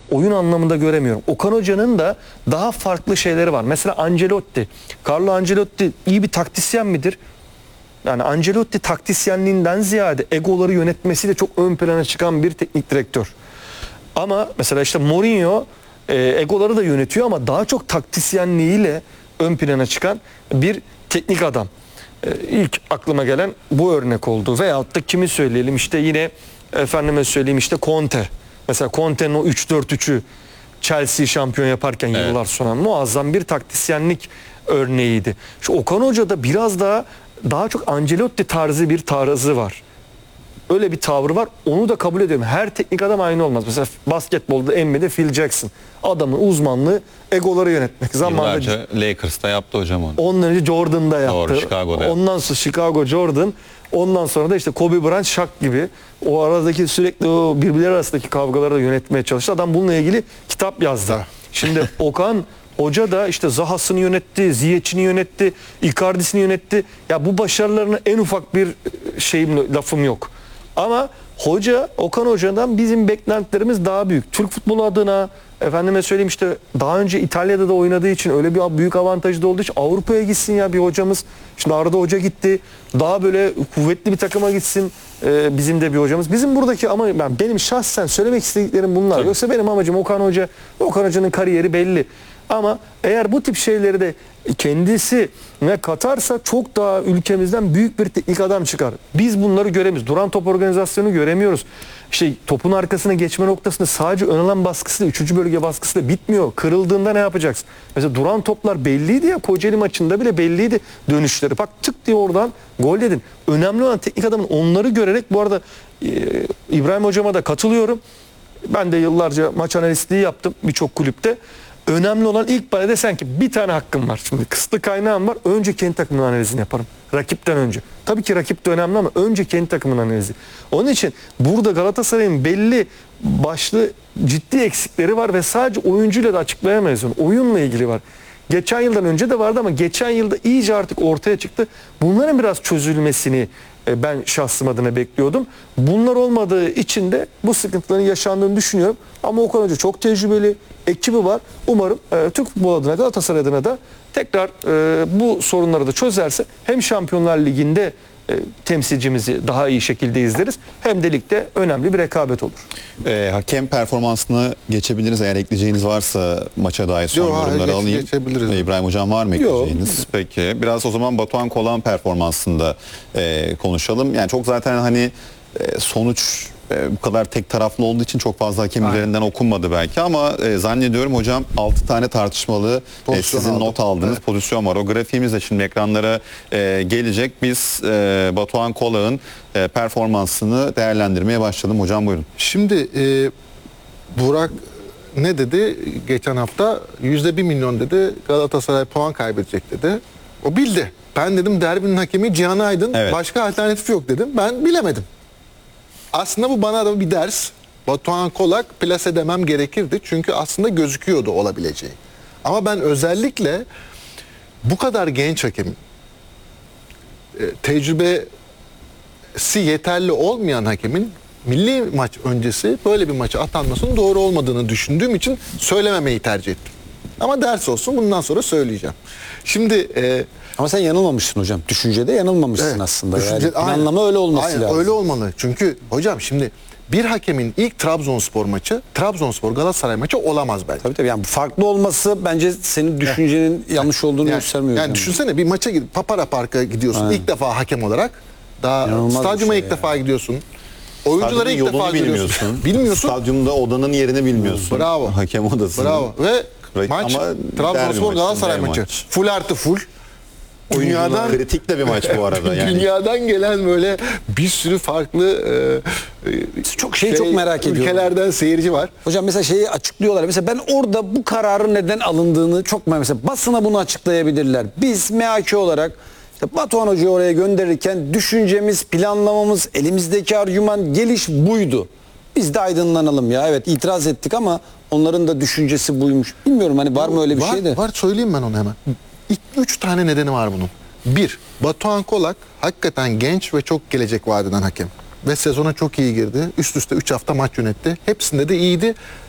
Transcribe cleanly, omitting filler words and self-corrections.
oyun anlamında göremiyorum. Okan Hoca'nın da daha farklı şeyleri var. Mesela Ancelotti. Carlo Ancelotti iyi bir taktisyen midir? Yani Ancelotti taktisyenliğinden ziyade egoları yönetmesiyle çok ön plana çıkan bir teknik direktör. Ama mesela işte Mourinho egoları da yönetiyor ama daha çok taktisyenliğiyle ön plana çıkan bir teknik adam. İlk aklıma gelen bu örnek oldu. Veyahut da kimi söyleyelim, işte yine efendime söyleyeyim, işte Conte. Mesela Conte'nin o 3-4-3'ü Chelsea şampiyon yaparken yıllar sonra muazzam bir taktisyenlik örneğiydi. Şu Okan Hoca'da biraz daha çok Ancelotti tarzı bir tarzı var. Öyle bir tavrı var. Onu da kabul ediyorum. Her teknik adam aynı olmaz. Mesela basketbolda NBA'de Phil Jackson. Adamın uzmanlığı egoları yönetmek. Zamanında Yıllarca Lakers'ta yaptı hocam onu. ondan önce Jordan'da yaptı. Doğru, Chicago'da Ondan sonra Chicago, Jordan. Ondan sonra da işte Kobe Bryant, Shaq gibi o aradaki sürekli o birbirleri arasındaki kavgaları da yönetmeye çalıştı. Adam bununla ilgili kitap yazdı. Şimdi Okan Hoca da işte Zaha'sını yönetti, Ziyech'ini yönetti, Icardi'sini yönetti. Ya bu başarılarına en ufak bir lafım yok. Ama Okan Hoca'dan bizim beklentilerimiz daha büyük. Türk futbolu adına, efendime söyleyeyim, işte daha önce İtalya'da da oynadığı için, öyle bir büyük avantajı da olduğu için Avrupa'ya gitsin ya bir hocamız. Şimdi Arda Hoca gitti. Daha böyle kuvvetli bir takıma gitsin bizim de bir hocamız. Bizim buradaki ama benim şahsen söylemek istediklerim bunlar. Tabii. Yoksa benim amacım Okan Hoca. Okan Hoca'nın kariyeri belli. Ama eğer bu tip şeyleri de kendisi ne katarsa çok daha ülkemizden büyük bir teknik adam çıkar. Biz bunları göremiyoruz. Duran top organizasyonu göremiyoruz. İşte topun arkasına geçme noktasında sadece ön alan baskısıyla, 3. bölge baskısıyla bitmiyor. Kırıldığında ne yapacaksın? Mesela duran toplar belliydi ya, Kocaeli maçında bile belliydi dönüşleri. Bak tık diye oradan gol dedin. Önemli olan teknik adamın onları görerek, bu arada İbrahim hocama da katılıyorum. Ben de yıllarca maç analistliği yaptım birçok kulüpte. Önemli olan ilk bana desen ki bir tane hakkım var. Şimdi kısıtlı kaynağım var. Önce kendi takımın analizini yaparım. Rakipten önce. Tabii ki rakip de önemli ama önce kendi takımın analizi. Onun için burada Galatasaray'ın belli başlı ciddi eksikleri var ve sadece oyuncuyla da açıklayamayız onu. Oyunla ilgili var. Geçen yıldan önce de vardı ama geçen yılda iyice artık ortaya çıktı. Bunların biraz çözülmesini ben şahsım adına bekliyordum. Bunlar olmadığı için de bu sıkıntıların yaşandığını düşünüyorum. Ama Okan Hoca çok tecrübeli, ekibi var. Umarım Türk futbolu adına, Galatasaray adına da tekrar bu sorunları da çözerse hem Şampiyonlar Ligi'nde temsilcimizi daha iyi şekilde izleriz, hem de ligde önemli bir rekabet olur. Hakem performansını geçebiliriz. Eğer ekleyeceğiniz varsa maça dair son yorumları alayım. İbrahim Hocam var mı ekleyeceğiniz? Peki. Biraz o zaman Batuhan Kolak'ın performansında konuşalım. Yani çok zaten hani sonuç bu kadar tek taraflı olduğu için çok fazla hakem üzerinden okunmadı belki ama zannediyorum hocam 6 tane tartışmalı sizin not aldığınız pozisyon var. O grafiğimiz de şimdi ekranlara gelecek. Biz Batuhan Kolak'ın performansını değerlendirmeye başladım. Hocam buyurun. Şimdi Burak ne dedi geçen hafta? %1 milyon dedi, Galatasaray puan kaybedecek dedi. O bildi. Ben dedim derbinin hakemi Cihan Aydın, başka alternatif yok dedim. Ben bilemedim. Aslında bu bana da bir ders. Batuhan Kolak plase demem gerekirdi. Çünkü aslında gözüküyordu olabileceği. Ama ben özellikle bu kadar genç hakemin tecrübesi yeterli olmayan hakemin milli maç öncesi böyle bir maça atanmasının doğru olmadığını düşündüğüm için söylememeyi tercih ettim. Ama ders olsun, bundan sonra söyleyeceğim. Şimdi ama sen yanılmamışsın hocam. Düşüncede yanılmamışsın aslında. Yani planlama öyle olması lazım. Öyle olmalı. Çünkü hocam şimdi bir hakemin ilk Trabzonspor maçı, Trabzonspor Galatasaray maçı olamaz belki. Tabii yani farklı olması bence senin düşüncenin yanlış olduğunu göstermiyor. Yani düşünsene, bir maça gidip Papara Park'a gidiyorsun ilk defa hakem olarak. Daha İnanılmaz stadyuma şey ilk defa gidiyorsun. Oyunculara ilk defa bilmiyorsun. Bilmiyorsun. Stadyumda odanın yerini bilmiyorsun. Bravo. Hakem odası. Bravo. Ve maç Ama Trabzonspor Galatasaray derbi maçı. maç. Full artı full. Dünyadan kritik de bir maç bu arada yani. Dünyadan gelen böyle bir sürü farklı çok merak ediyorum. Ülkelerden seyirci var. Hocam mesela şeyi açıklıyorlar. Mesela ben orada bu kararın neden alındığını çok mesela basına bunu açıklayabilirler. Biz MHK olarak işte Batuhan Hoca'yı oraya gönderirken düşüncemiz, planlamamız, elimizdeki argüman, geliş buydu. Biz de aydınlanalım ya. Evet, itiraz ettik ama onların da düşüncesi buymuş. Bilmiyorum hani var mı öyle bir şey de. Var, söyleyeyim ben onu hemen. 3 tane nedeni var bunun. 1. Batuhan Kolak hakikaten genç ve çok gelecek vadeden hakem. Ve sezona çok iyi girdi. Üst üste 3 hafta maç yönetti. Hepsinde de iyiydi.